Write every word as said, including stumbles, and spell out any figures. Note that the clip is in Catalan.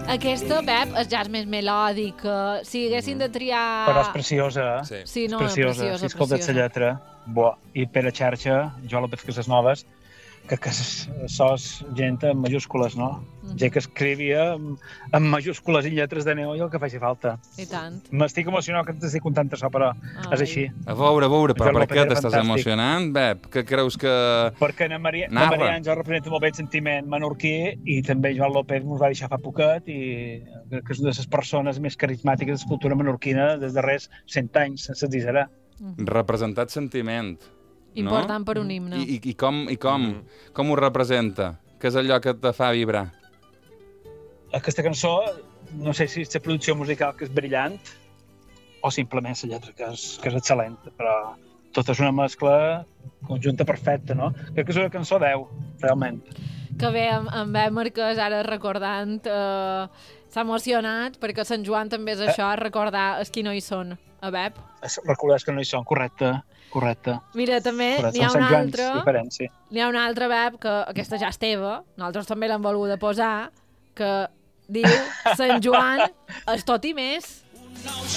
Aquesta, Pep, és ja és més melòdic. Si haguessin de triar... Però és preciosa, eh? Sí. Sí, no, és preciosa. preciosa, Si escoltes la preciosa. lletra, bo. I per a xarxa, jo la veig que les noves, que, que sos gent amb majúscules, no? Mhm. Gent que escrivia amb, amb majúscules i lletres de neo i el que faci falta. I tant. M'estic emocionat que t'estic contant això, però Ai. és així. A veure, a veure, però Joan per López què era t'estàs fantàstic. emocionant, Pep? Que creus que... Perquè na Maria, na Narra. Maria Àngel representa molt bé el sentiment menorquí i també Joan López mos va deixar fa poquet i que és una de les persones més carismàtiques de la cultura menorquina des de darrers cent anys, sense exagerar. Representat sentiment. Important no? per un himne. I, i, i com, i com, mm. com ho representa? Què és allò que te fa vibrar? Aquesta cançó, no sé si és la producció musical que és brillant o simplement la lletra que és, que és excel·lent, però tot és una mescla conjunta perfecta, no? Crec que és una cançó deu, realment. Que bé, en, en Pep Marquès, ara recordant, eh, s'ha emocionat, perquè Sant Joan també és això, recordar els qui no hi són, a Pep. Recordar que no hi són, correcte, correcte. Mira, també correcte. n'hi ha Són una Sant Joans altra... diferents, sí. N'hi ha una altra, Pep, que aquesta ja és teva, nosaltres també l'hem volguda posar, que diu Sant Joan és tot i més.